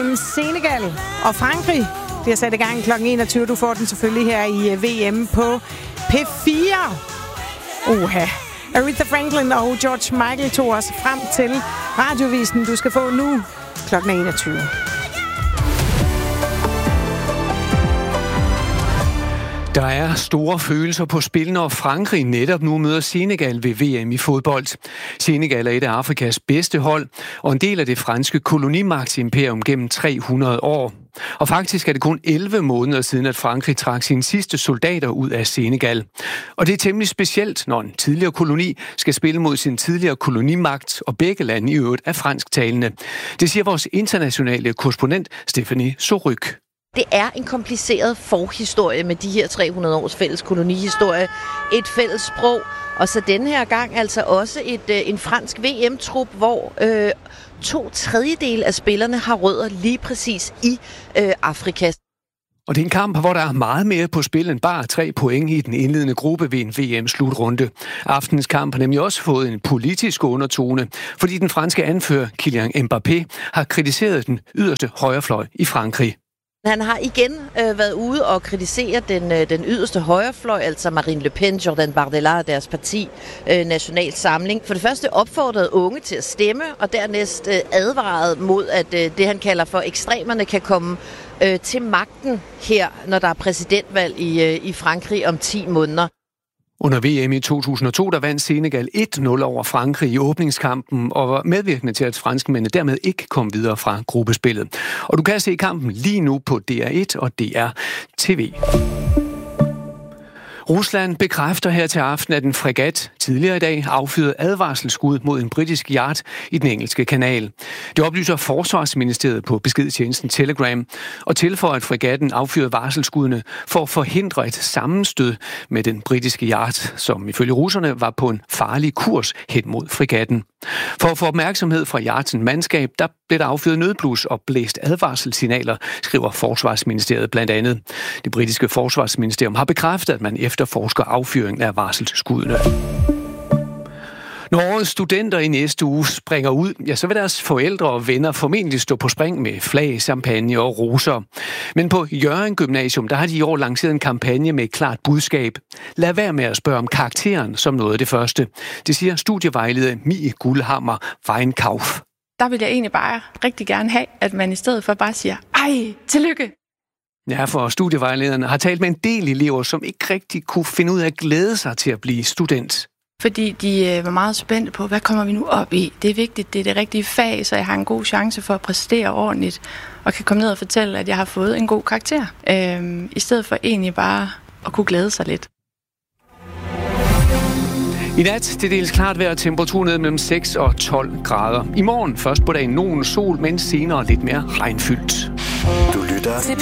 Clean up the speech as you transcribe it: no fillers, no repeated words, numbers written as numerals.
mellem Senegal og Frankrig. Det er sat i gang kl. 21. Du får den selvfølgelig her i VM på P4. Aretha Franklin og George Michael tog os frem til radiovisen, du skal få nu kl. 21. Der er store følelser på spil, når Frankrig netop nu møder Senegal ved VM i fodbold. Senegal er et af Afrikas bedste hold, og en del af det franske kolonimagtsimperium gennem 300 år. Og faktisk er det kun 11 måneder siden, at Frankrig trak sine sidste soldater ud af Senegal. Og det er temmelig specielt, når en tidligere koloni skal spille mod sin tidligere kolonimagt, og begge lande i øvrigt er fransktalende. Det siger vores internationale korrespondent Stephanie Soryk. Det er en kompliceret forhistorie med de her 300 års fælles kolonihistorie. Et fælles sprog, og så denne her gang altså også en fransk VM-trup, hvor 2/3 af spillerne har rødder lige præcis i Afrika. Og det er en kamp, hvor der er meget mere på spil end bare 3 point i den indledende gruppe ved en VM-slutrunde. Aftens kamp har nemlig også fået en politisk undertone, fordi den franske anfører Kylian Mbappé har kritiseret den yderste højrefløj i Frankrig. Han har igen været ude og kritisere den yderste højrefløj, altså Marine Le Pen, Jordan Bardella og deres parti National Samling. For det første opfordrede unge til at stemme, og dernæst advaret mod, at det han kalder for ekstremerne kan komme til magten her, når der er præsidentvalg i Frankrig om 10 måneder. Under VM i 2002, der vandt Senegal 1-0 over Frankrig i åbningskampen og var medvirkende til, at franskmændene dermed ikke kom videre fra gruppespillet. Og du kan se kampen lige nu på DR1 og DR TV. Rusland bekræfter her til aften, at en fregat tidligere i dag affyrede advarselsskud mod en britisk yacht i den engelske kanal. Det oplyser Forsvarsministeriet på beskedtjenesten Telegram og tilføjer, at fregatten affyrede varselsskuddene for at forhindre et sammenstød med den britiske yacht, som ifølge russerne var på en farlig kurs hen mod fregatten. For at få opmærksomhed fra yachtens mandskab, der blev der affyret nødblus og blæst advarselssignaler, skriver Forsvarsministeriet blandt andet. Det britiske forsvarsministerium har bekræftet, at man efterforsker affyringen af varselsskuddene. Når årets studenter i næste uge springer ud, ja, så vil deres forældre og venner formentlig stå på spring med flag, champagne og roser. Men på Hjørring Gymnasium, der har de i år lanceret en kampagne med et klart budskab. Lad være med at spørge om karakteren som noget af det første. Det siger studievejleder Mie Guldhammer Weinkauf. Der vil jeg egentlig bare rigtig gerne have, at man i stedet for bare siger, ej, tillykke. Ja, for studievejlederne har talt med en del elever, som ikke rigtig kunne finde ud af at glæde sig til at blive student. Fordi de var meget spændte på, hvad kommer vi nu op i? Det er vigtigt, det er det rigtige fag, så jeg har en god chance for at præstere ordentligt, og kan komme ned og fortælle, at jeg har fået en god karakter. I stedet for egentlig bare at kunne glæde sig lidt. I nat det deles klart vejr, temperaturen ned mellem 6 og 12 grader. I morgen først på dagen nogen sol, men senere lidt mere regnfyldt. Du lytter